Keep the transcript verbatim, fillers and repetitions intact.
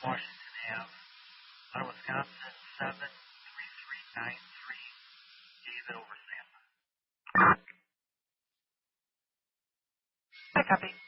Washington Avenue, out of Wisconsin, seven three three nine three. David over Santa. I copy.